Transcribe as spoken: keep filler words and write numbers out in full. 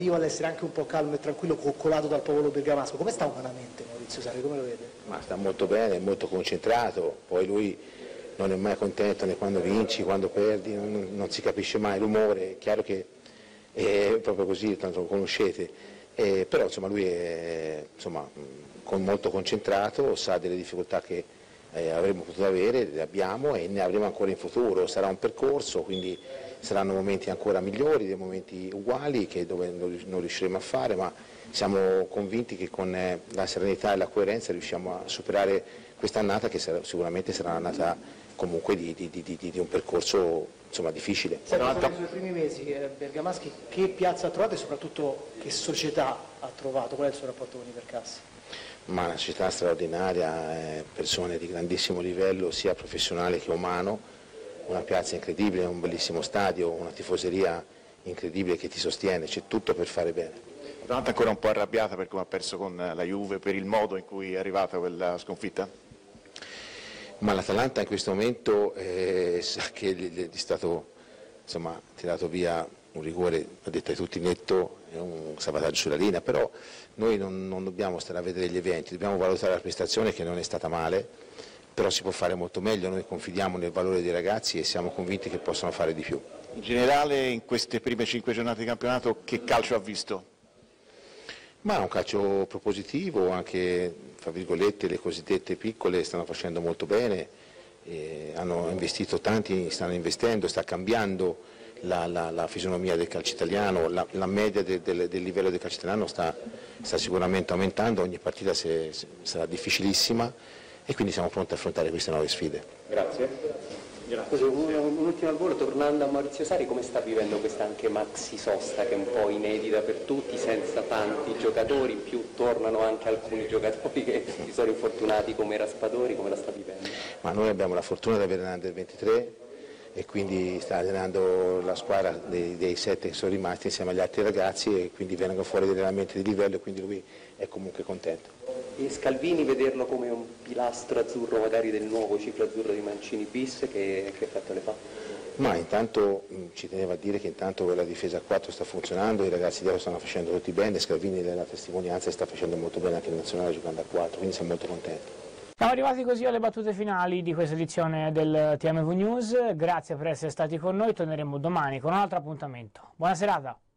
Ad essere anche un po' calmo e tranquillo, coccolato dal popolo bergamasco. Come sta umanamente Maurizio Sarri, come lo vede? Ma sta molto bene, molto concentrato, poi lui non è mai contento né quando vinci, quando perdi, non, non si capisce mai l'umore, è chiaro che è proprio così, tanto lo conoscete, eh, però insomma lui è insomma, con molto concentrato, sa delle difficoltà che eh, avremmo potuto avere, le abbiamo e ne avremo ancora in futuro, sarà un percorso, quindi saranno momenti ancora migliori, dei momenti uguali che dove non riusciremo a fare, ma siamo convinti che con la serenità e la coerenza riusciamo a superare quest'annata che sarà, sicuramente sarà un'annata comunque di, di, di, di, di un percorso insomma, difficile. Senti, nei suoi primi mesi eh, bergamaschi che piazza ha trovato e soprattutto che società ha trovato? Qual è il suo rapporto con i Ipercassi? Ma una società straordinaria, eh, persone di grandissimo livello sia professionale che umano, una piazza incredibile, un bellissimo stadio, una tifoseria incredibile che ti sostiene, c'è tutto per fare bene. L'Atalanta è ancora un po' arrabbiata per come ha perso con la Juve, per il modo in cui è arrivata quella sconfitta? Ma l'Atalanta in questo momento eh, sa che gli è stato insomma, tirato via un rigore, l'ha detto a tutti netto, è un salvataggio sulla linea, però noi non, non dobbiamo stare a vedere gli eventi, dobbiamo valutare la prestazione che non è stata male, però si può fare molto meglio, noi confidiamo nel valore dei ragazzi e siamo convinti che possano fare di più. In generale in queste prime cinque giornate di campionato che calcio ha visto? Ma un calcio propositivo, anche fra virgolette le cosiddette piccole stanno facendo molto bene, eh, hanno investito tanti, stanno investendo, sta cambiando la, la, la fisionomia del calcio italiano, la, la media de, de, del livello del calcio italiano sta, sta sicuramente aumentando, ogni partita se, se, sarà difficilissima e quindi siamo pronti a affrontare queste nuove sfide. Grazie. Grazie. Un, un ultimo al volo, tornando a Maurizio Sarri, come sta vivendo questa anche maxi sosta che è un po' inedita per tutti, senza tanti giocatori, in più tornano anche alcuni giocatori che si sono infortunati come Raspadori, come la sta vivendo? Ma noi abbiamo la fortuna di avere l'Under ventitré e quindi sta allenando la squadra dei, dei sette che sono rimasti insieme agli altri ragazzi e quindi vengono fuori degli allenamenti di livello e quindi lui è comunque contento. E Scalvini vederlo come un pilastro azzurro magari del nuovo ciclo azzurro di Mancini bis, che, che effetto le fa? Ma intanto mh, ci teneva a dire che intanto quella difesa a quattro sta funzionando, i ragazzi dietro stanno facendo tutti bene, Scalvini è la testimonianza e sta facendo molto bene anche in nazionale giocando a quattro, quindi siamo molto contenti. Siamo arrivati così alle battute finali di questa edizione del T M V News, grazie per essere stati con noi, torneremo domani con un altro appuntamento. Buona serata!